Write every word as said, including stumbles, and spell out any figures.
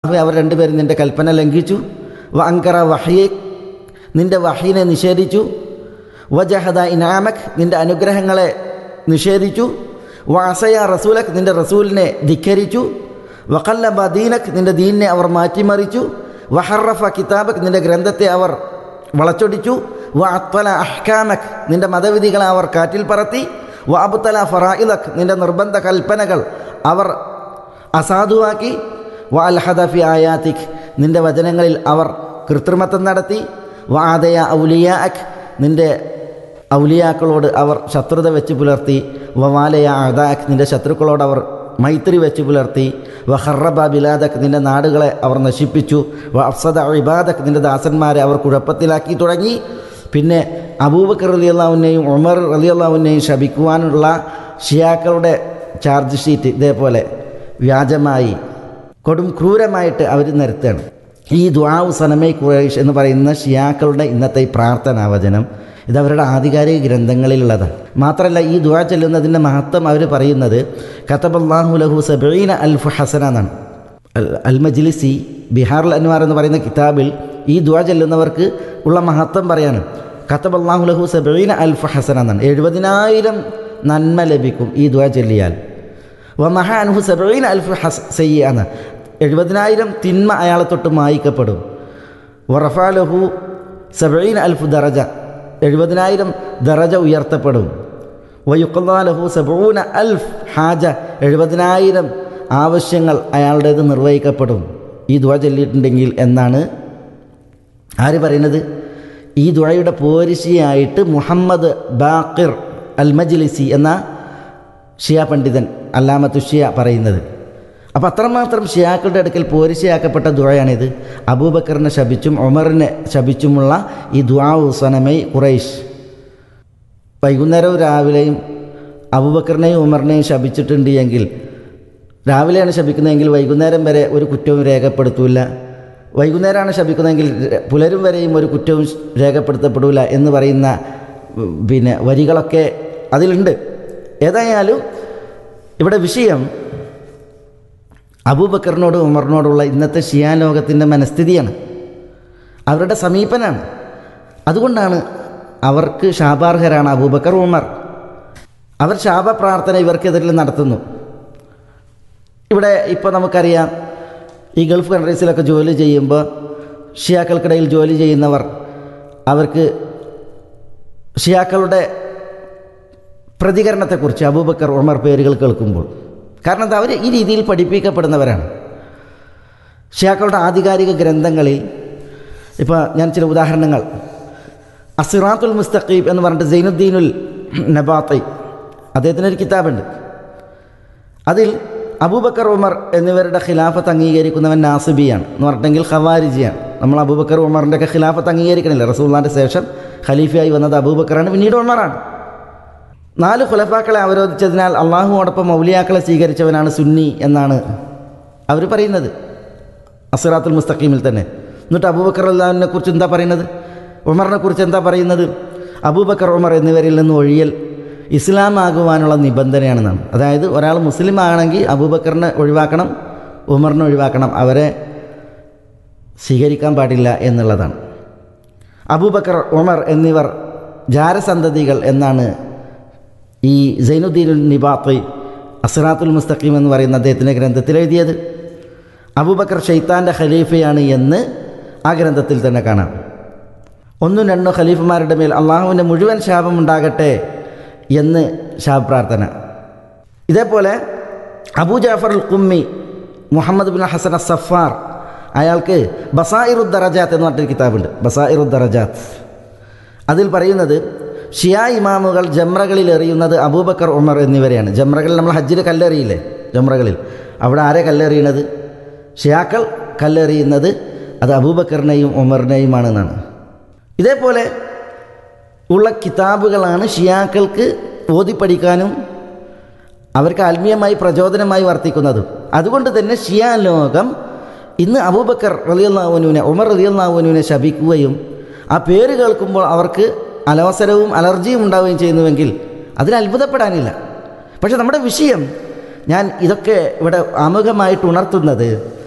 അവർ രണ്ടുപേരും നിൻ്റെ കൽപ്പന ലംഘിച്ചു. വ അങ്കറ വഹയെ, നിൻ്റെ വഹീനെ നിഷേധിച്ചു. വജഹദ ഇനാമക്, നിൻ്റെ അനുഗ്രഹങ്ങളെ നിഷേധിച്ചു. വ അസയ റസൂലക്, നിൻ്റെ റസൂലിനെ ധിക്കരിച്ചു. വഖല്ലബ ദീനക്, നിൻ്റെ ദീനിനെ അവർ മാറ്റിമറിച്ചു. വഹറഫ കിതാബക്, നിൻ്റെ ഗ്രന്ഥത്തെ അവർ വളച്ചൊടിച്ചു. വ അത്വല അഹ്കാമക്, നിൻ്റെ മതവിധികളെ അവർ കാറ്റിൽ പറത്തി. വ അബ്തല ഫറായിദക്, നിൻ്റെ നിർബന്ധ കൽപ്പനകൾ അവർ അസാധുവാക്കി. വ അൽഹദ ഫി ആയാതിക്, നിൻ്റെ വചനങ്ങളിൽ അവർ കൃത്രിമത്വം നടത്തി. വ ആദയ ഔലിയാഅക്, നിൻ്റെ ഔലിയാക്കളോട് അവർ ശത്രുത വെച്ച് പുലർത്തി. വ വാലയ അദാഅക്, നിൻ്റെ ശത്രുക്കളോട് അവർ മൈത്രി വെച്ച് പുലർത്തി. വ ഖറബ ബിലാദക്, നിൻ്റെ നാടുകളെ അവർ നശിപ്പിച്ചു. വ അഫ്സദ ഇബാദക്, നിൻ്റെ ദാസന്മാരെ അവർ കുഴപ്പത്തിലാക്കി തുടങ്ങി. പിന്നെ അബൂബക്കർ റളിയല്ലാഹുവിനെയും ഉമർ റളിയല്ലാഹുവിനെയും ശപിക്കുവാനുള്ള ഷിയാക്കളുടെ ചാർജ് ഷീറ്റ് ഇതേപോലെ വ്യാജമായി കൊടും ക്രൂരമായിട്ട് അവർ നിരത്തുകയാണ്. ഈ ദുആഉ സനമൈ ഖുറൈഷ് എന്ന് പറയുന്ന ഷിയാക്കളുടെ ഇന്നത്തെ ഈ പ്രാർത്ഥനാ വചനം ഇതവരുടെ ആധികാരിക ഗ്രന്ഥങ്ങളിലുള്ളതാണ്. മാത്രമല്ല, ഈ ദുആ ചൊല്ലുന്നതിൻ്റെ മഹത്വം അവർ പറയുന്നത് കതബല്ലാഹു ലഹു സബഈന അൽഫ് ഹസന എന്നാണ്. അൽ മജ്ലിസി ബിഹാറുൽ അൻവാർ എന്ന് പറയുന്ന കിതാബിൽ ഈ ദുആ ചൊല്ലുന്നവർക്ക് ഉള്ള മഹത്വം പറയാണ്. കതബല്ലാഹു ലഹു സബഈന അൽഫ് ഹസന എന്നാണ്. എഴുപതിനായിരം നന്മ ലഭിക്കും ഈ ദുആ ചൊല്ലിയാൽ. വ മഹ അൻഹു സബഈന അൽഫ് ഹസ സയ്യിഅ എന്ന എഴുപതിനായിരം തിന്മ അയാളെ തൊട്ട് മായിക്കപ്പെടും. വ റഫഅ ലഹു സബഈന അൽഫ് ദറജ, എഴുപതിനായിരം ദറജ ഉയർത്തപ്പെടും. വയുഖ്ളാ ലഹു സബഊന അൽഫ് ഹാജ, എഴുപതിനായിരം ആവശ്യങ്ങൾ അയാളുടേത് നിർവഹിക്കപ്പെടും ഈ ദുആ ചൊല്ലിയിട്ടുണ്ടെങ്കിൽ എന്നാണ് ആര് പറയുന്നത്? ഈ ദുആയുടെ പോരിശിയായിട്ട് മുഹമ്മദ് ബാഖിർ അൽ മജ്ലിസി എന്ന ഷിയ പണ്ഡിതൻ അല്ലാമത്തു ഷിയ പറയുന്നത്. അപ്പോൾ അത്രമാത്രം ഷിയാക്കളുടെ അടുക്കൽ പോരിശയാക്കപ്പെട്ട ദുആയാണിത്. അബൂബക്കറിനെ ശപിച്ചും ഉമറിനെ ശപിച്ചുമുള്ള ഈ ദുആഉ സനമൈ ഖുറൈഷ്. വൈകുന്നേരവും രാവിലെയും അബൂബക്കറിനെയും ഉമറിനെയും ശപിച്ചിട്ടുണ്ട് എങ്കിൽ, രാവിലെയാണ് ശപിക്കുന്നതെങ്കിൽ വൈകുന്നേരം വരെ ഒരു കുറ്റവും രേഖപ്പെടുത്തൂല. വൈകുന്നേരമാണ് ശപിക്കുന്നതെങ്കിൽ പുലരും വരെയും ഒരു കുറ്റവും രേഖപ്പെടുത്തപ്പെടില്ല എന്ന് പറയുന്ന പിന്നെ വരികളൊക്കെ അതിലുണ്ട്. ഏതായാലും ഇവിടെ വിഷയം അബൂബക്കറിനോടും ഉമറിനോടുള്ള ഇന്നത്തെ ഷിയാ ലോകത്തിൻ്റെ മനസ്ഥിതിയാണ്, അവരുടെ സമീപനാണ്. അതുകൊണ്ടാണ് അവർക്ക് ശാപാർഹരാണ് അബൂബക്കർ ഉമർ. അവർ ശാപ പ്രാർത്ഥന ഇവർക്കെതിരിൽ നടത്തുന്നു. ഇവിടെ ഇപ്പോൾ നമുക്കറിയാം, ഈ ഗൾഫ് കൺട്രീസിലൊക്കെ ജോലി ചെയ്യുമ്പോൾ ഷിയാക്കൾക്കിടയിൽ ജോലി ചെയ്യുന്നവർ അവർക്ക് ഷിയാക്കളുടെ പ്രതികരണത്തെക്കുറിച്ച് അബൂബക്കർ ഉമർ പേരുകൾ കേൾക്കുമ്പോൾ, കാരണം എന്താ, അവർ ഈ രീതിയിൽ പഠിപ്പിക്കപ്പെടുന്നവരാണ്. ഷിയാക്കളുടെ ആധികാരിക ഗ്രന്ഥങ്ങളിൽ ഇപ്പോൾ ഞാൻ ചില ഉദാഹരണങ്ങൾ, അസിറാത്തുൽ മുസ്തഖീം എന്ന് പറഞ്ഞിട്ട് സൈനുദ്ദീനുൽ നബാത്തി അദ്ദേഹത്തിനൊരു കിതാബുണ്ട്. അതിൽ അബൂബക്കർ ഉമർ എന്നിവരുടെ ഖിലാഫത്ത് അംഗീകരിക്കുന്നവൻ നാസിബിയാണ് എന്ന് പറഞ്ഞിട്ടെങ്കിൽ ഖവാരിജിയാണ്. നമ്മൾ അബൂബക്കർ ഉമറിൻ്റെ ഒക്കെ ഖിലാഫത്ത് അംഗീകരിക്കണില്ല. റസൂലുള്ളാഹിൻ്റെ ശേഷം ഖലീഫയായി വന്നത് അബൂബക്കറാണ്, പിന്നീട് ഉമറാണ്. നാല് ഖുലഫാക്കളെ അവരോധിച്ചതിനാൽ അള്ളാഹുവോടൊപ്പം ഔലിയാക്കളെ സ്വീകരിച്ചവനാണ് സുന്നി എന്നാണ് അവർ പറയുന്നത് അസിറാത്തുൽ മുസ്തഖീമിൽ തന്നെ. എന്നിട്ട് അബൂബക്കർ അള്ളാഹുവിനെ കുറിച്ച് എന്താ പറയുന്നത്, ഉമറിനെ കുറിച്ച് എന്താ പറയുന്നത്? അബൂബക്കർ ഉമർ എന്നിവരിൽ നിന്ന് ഒഴിയൽ ഇസ്ലാം ആകുവാനുള്ള നിബന്ധനയാണെന്നാണ്. അതായത് ഒരാൾ മുസ്ലിം ആണെങ്കിൽ അബൂബക്കറിനെ ഒഴിവാക്കണം, ഉമറിനെ ഒഴിവാക്കണം, അവരെ സ്വീകരിക്കാൻ പാടില്ല എന്നുള്ളതാണ്. അബൂബക്കർ ഉമർ എന്നിവർ ജാരസന്തതികൾ എന്നാണ് ഈ സൈനുദ്ദീനുൽ നിബാത്തി അസിറാത്തുൽ മുസ്തഖീം എന്ന് പറയുന്ന അദ്ദേഹത്തിൻ്റെ ഗ്രന്ഥത്തിൽ എഴുതിയത്. അബൂബക്കർ ഷെയ്ത്താൻ്റെ ഖലീഫയാണ് എന്ന് ആ ഗ്രന്ഥത്തിൽ തന്നെ കാണാം. ഒന്നും രണ്ടോ ഖലീഫമാരുടെ മേൽ അള്ളാഹുവിൻ്റെ മുഴുവൻ ശാപം ഉണ്ടാകട്ടെ എന്ന് ശാപപ്രാർത്ഥന. ഇതേപോലെ അബൂ ജാഫർ അൽ ഖുമ്മി മുഹമ്മദ് ബിൻ ഹസൻ അസ്സഫാർ, അയാൾക്ക് ബസായിറുദ് ദറജാത്ത് എന്ന് പറഞ്ഞൊരു കിതാബുണ്ട്, ബസായിറുദ് ദറജാത്ത്. അതിൽ പറയുന്നത് ഷിയാ ഇമാമുകൾ ജംറകളിൽ എറിയുന്നത് അബൂബക്കർ ഉമർ എന്നിവരെയാണ്. ജംറകളിൽ നമ്മൾ ഹജ്ജിൽ കല്ലെറിയില്ലേ, ജംറകളിൽ അവിടെ ആരെ കല്ലെറിയുന്നത്? ഷിയാക്കൾ കല്ലെറിയുന്നത് അത് അബൂബക്കറിനെയും ഉമറിനെയുമാണെന്നാണ്. ഇതേപോലെ ഉള്ള കിതാബുകളാണ് ഷിയാക്കൾക്ക് ഓതിപ്പടിക്കാനും അവർക്ക് ആത്മീയമായി പ്രചോദനമായി വർത്തിക്കുന്നതും. അതുകൊണ്ട് തന്നെ ഷിയാ ലോകം ഇന്ന് അബൂബക്കർ റളിയല്ലാഹു അൻഹുവിനെ, ഉമർ റളിയല്ലാഹു അൻഹുവിനെ ശപിക്കുകയും ആ പേര് കേൾക്കുമ്പോൾ അവർക്ക് അലവസരവും അലർജിയും ഉണ്ടാവുകയും ചെയ്യുന്നുവെങ്കിൽ അതിന് അത്ഭുതപ്പെടാനില്ല. പക്ഷെ നമ്മുടെ വിഷയം, ഞാൻ ഇതൊക്കെ ഇവിടെ ആമുഖമായിട്ട് ഉണർത്തുന്നത്